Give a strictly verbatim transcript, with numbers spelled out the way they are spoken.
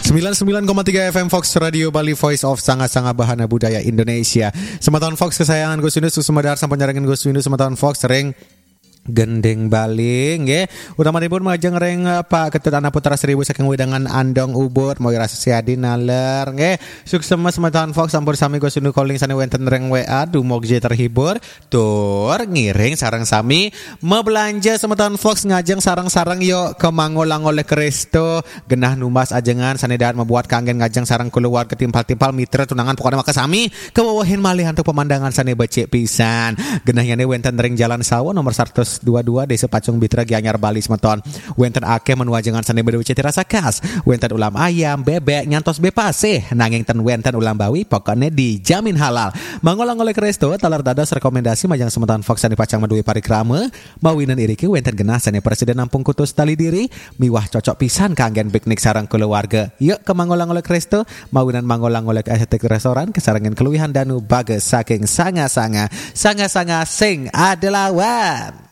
sembilan puluh sembilan koma tiga F M Fox Radio Bali, Voice of Sanga-Sanga Bahana Budaya Indonesia. Semeton Fox kesayangan Gus Windu, susumadar sampai nyarengan Gus Windu semeton Fox sering gendeng baling nggih. Utamanipun majeng reng Pak Ketut Anak Putra Seribu saking Wedangan Andong Ubud mau rasa siadi naler nggih. Sukses semeton Fox sampun sami Gus Windu calling sane wonten reng W A dumogje terhibur tur ngiring sareng sami mebelanja semeton Fox ngajeng sareng-sareng yo kemangolang oleh Kristo genah numbas ajengan sanedan membuat kangen ngajeng sareng keluar ketimpal-timpal mitra tunangan pokoknya maka sami kewawahin malih untuk pemandangan sane becik pisan genah yane wonten reng Jalan Sawo nomor seratus dua puluh dua Desa Pacung Bitra Gianyar Bali semeton wonten akeh menu ajengan sane beda citi rasa khas wonten ulam ayam bebek nyantos bepasih nanging ten wonten ulam bawi pokoknya dijamin halal mangolang oleh Kristo talar dados rekomendasi majang semeton Fox sane Pacang Madui Parikrama mawinan iriki wonten genah sane Presiden Nampung Kutus Tali Diri miwah cocok pisan kanggen piknik sareng keluarga yuk ke mangolang oleh Kristo mawinan mangolang oleh estetik restoran kesarengan keluwihan danu bages saking sanga-sanga sanga-sanga sing adelawan.